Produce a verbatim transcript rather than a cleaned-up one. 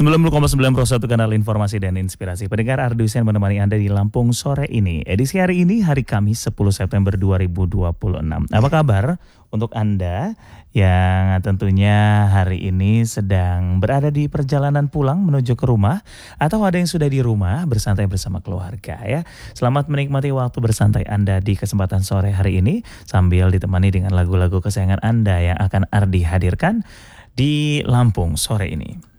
sembilan puluh koma sembilan Pro satu kanal informasi dan inspirasi. Pendengar, Ardi Hussein menemani Anda di Lampung sore ini. Edisi hari ini hari Kamis sepuluh September dua ribu dua puluh enam. Apa kabar untuk Anda yang tentunya hari ini sedang berada di perjalanan pulang menuju ke rumah, atau ada yang sudah di rumah bersantai bersama keluarga ya. Selamat menikmati waktu bersantai Anda di kesempatan sore hari ini sambil ditemani dengan lagu-lagu kesayangan Anda yang akan Ardi hadirkan di Lampung sore ini.